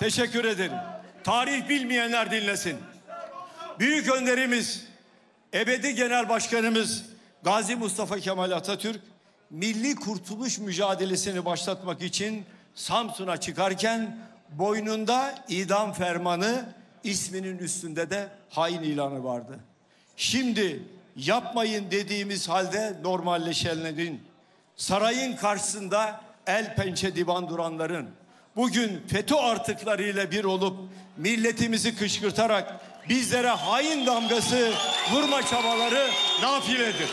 Teşekkür ederim. Tarih bilmeyenler dinlesin. Büyük önderimiz, ebedi genel başkanımız Gazi Mustafa Kemal Atatürk, milli kurtuluş mücadelesini başlatmak için Samsun'a çıkarken boynunda idam fermanı, isminin üstünde de hain ilanı vardı. Şimdi yapmayın dediğimiz halde normalleşenlerin, sarayın karşısında el pençe divan duranların, bugün FETÖ artıklarıyla bir olup milletimizi kışkırtarak bizlere hain damgası vurma çabaları nafiledir.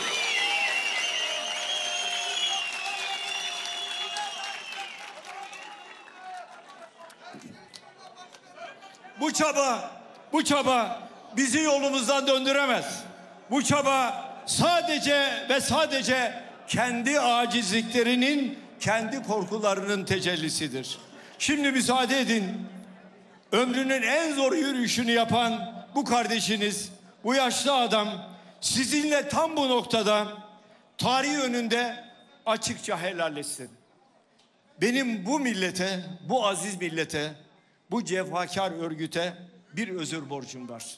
Bu çaba bizi yolumuzdan döndüremez. Bu çaba sadece ve sadece kendi acizliklerinin, kendi korkularının tecellisidir. Şimdi müsaade edin, ömrünün en zor yürüyüşünü yapan bu kardeşiniz, bu yaşlı adam sizinle tam bu noktada tarih önünde açıkça helalleşsin. Benim bu millete, bu aziz millete, bu cefakar örgüte bir özür borcum var.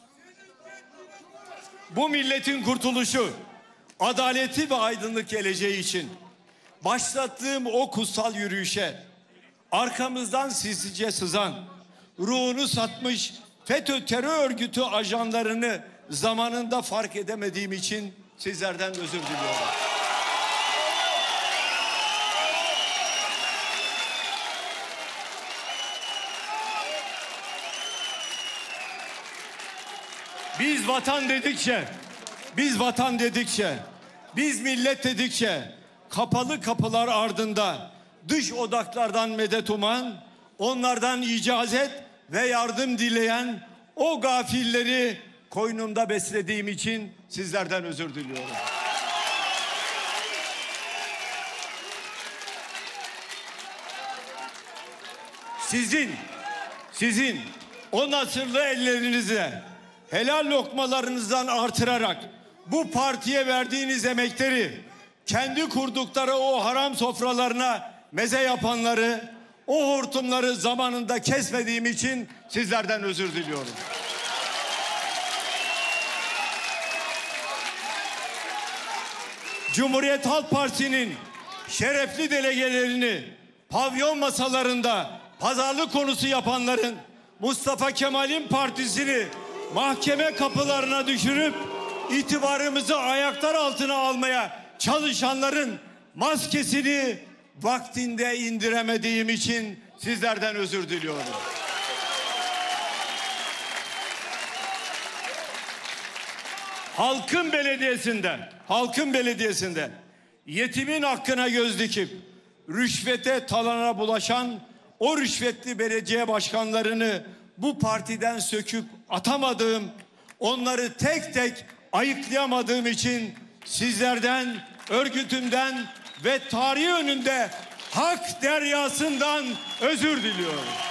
Bu milletin kurtuluşu, adaleti ve aydınlık geleceği için başlattığım o kutsal yürüyüşe arkamızdan sinsice sızan, ruhunu satmış FETÖ terör örgütü ajanlarını zamanında fark edemediğim için sizlerden özür diliyorum. Biz vatan dedikçe, biz millet dedikçe kapalı kapılar ardında dış odaklardan medet uman, onlardan icazet ve yardım dileyen o gafilleri koynumda beslediğim için sizlerden özür diliyorum. Sizin o nasırlı ellerinizle helal lokmalarınızdan artırarak bu partiye verdiğiniz emekleri kendi kurdukları o haram sofralarına meze yapanları, o hortumları zamanında kesmediğim için sizlerden özür diliyorum. Cumhuriyet Halk Partisi'nin şerefli delegelerini pavyon masalarında pazarlık konusu yapanların, Mustafa Kemal'in partisini mahkeme kapılarına düşürüp itibarımızı ayaklar altına almaya çalışanların maskesini vaktinde indiremediğim için sizlerden özür diliyorum. Halkın belediyesinde yetimin hakkına göz dikip rüşvete talana bulaşan o rüşvetli belediye başkanlarını bu partiden söküp atamadığım, onları tek tek ayıklayamadığım için sizlerden, örgütümden ve tarih önünde hak deryasından özür diliyorum.